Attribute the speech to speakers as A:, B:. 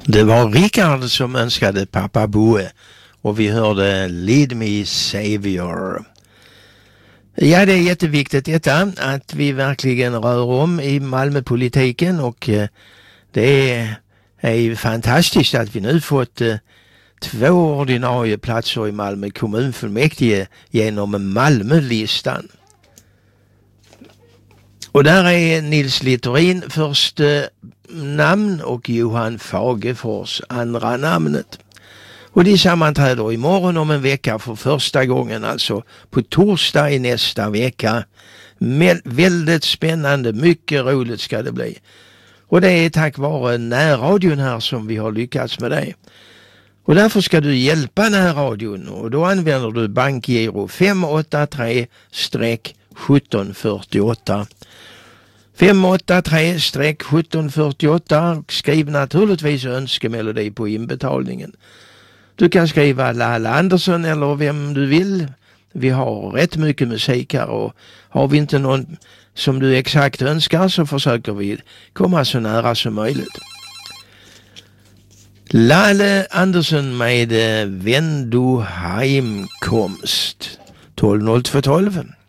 A: Det var Rickard som önskade Pappa Boe och vi hörde Lead Me Savior. Ja, det är jätteviktigt detta att vi verkligen rör om i Malmöpolitiken och det är ju fantastiskt att vi nu fått 2 ordinarie platser i Malmö kommunfullmäktige genom Malmölistan. Och där är Nils Littorin första namn och Johan Fagefors andra namnet. Och de sammanträder imorgon om en vecka för första gången, alltså på torsdag i nästa vecka. Väldigt spännande, mycket roligt ska det bli. Och det är tack vare närradion här som vi har lyckats med det. Och därför ska du hjälpa närradion och då använder du bankgiro 583-1748. 583-1748. Skriv naturligtvis önskemelodi på inbetalningen. Du kan skriva Lalla Andersson eller vem du vill. Vi har rätt mycket musik här och har vi inte någon som du exakt önskar så försöker vi komma så nära som möjligt. Lalle Andersson med Vendoheimkomst 12 02 12.